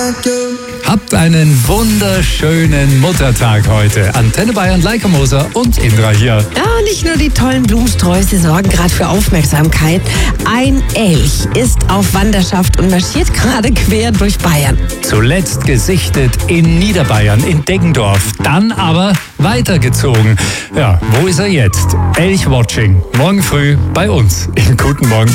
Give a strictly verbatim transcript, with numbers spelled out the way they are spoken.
Habt einen wunderschönen Muttertag heute. Antenne Bayern, Leica Moser und Indra hier. Ja, nicht nur die tollen Blumensträuße sorgen gerade für Aufmerksamkeit. Ein Elch ist auf Wanderschaft und marschiert gerade quer durch Bayern. Zuletzt gesichtet in Niederbayern, in Deggendorf. Dann aber weitergezogen. Ja, wo ist er jetzt? Elch-Watching. Morgen früh bei uns. Guten Morgen.